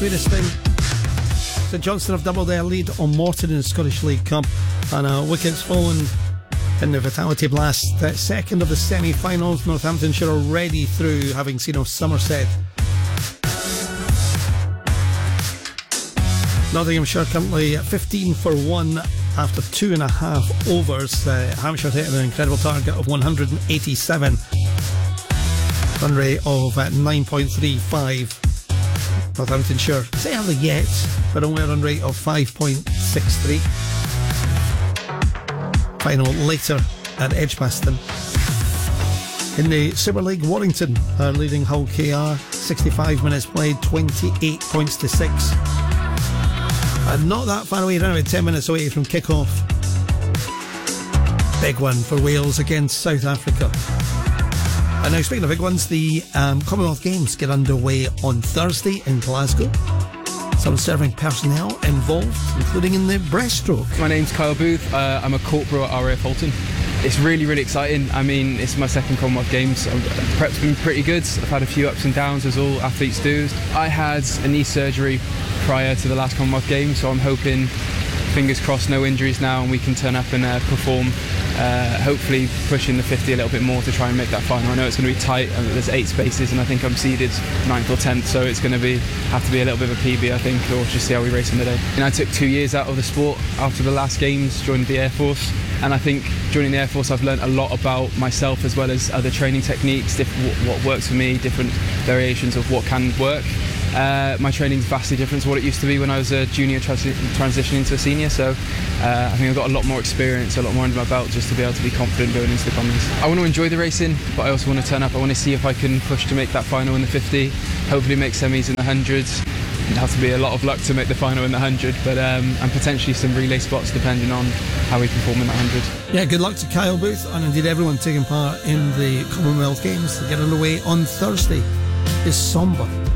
Greatest thing. St Johnstone have doubled their lead on Morton in the Scottish League Cup, and wickets fallen in the Vitality Blast. Second of the semi-finals. Northamptonshire already through, having seen off Somerset. Nottinghamshire currently 15 for 1 after 2.5 overs. Hampshire hitting an incredible target of 187. Run rate of 9.35. Northamptonshire stay early yet, but only a run rate of 5.63. Final later at Edgbaston. In the Super League, Warrington are leading Hull KR. 65 minutes played, 28 points to 6. And not that far away, around 10 minutes away from kick-off. Big one for Wales against South Africa. And now, speaking of big ones, the Commonwealth Games get underway on Thursday in Glasgow. Some serving personnel involved, including in the breaststroke. My name's Kyle Booth. I'm a corporal at RAF Halton. It's really, really exciting. I mean, it's my second Commonwealth Games. Prep's been pretty good. I've had a few ups and downs, as all athletes do. I had a knee surgery prior to the last Commonwealth Games, so I'm hoping, fingers crossed, no injuries now, and we can turn up and perform. Hopefully pushing the 50 a little bit more to try and make that final. I know it's going to be tight. There's 8 spaces, and I think I'm seeded 9th or 10th, so it's going to have to be a little bit of a PB, I think, or just see how we race in the day. And I took 2 years out of the sport after the last Games, joined the Air Force, and I think joining the Air Force I've learnt a lot about myself as well as other training techniques, what works for me, different variations of what can work. My training's vastly different to what it used to be when I was a junior transitioning to a senior, so I think I've got a lot more experience, a lot more under my belt just to be able to be confident going into the Commons. I want to enjoy the racing, but I also want to turn up. I want to see if I can push to make that final in the 50, hopefully make semis in the 100. It'd have to be a lot of luck to make the final in the 100, but and potentially some relay spots depending on how we perform in the 100. Yeah, good luck to Kyle Booth and indeed everyone taking part in the Commonwealth Games. They get underway on Thursday. It's somber.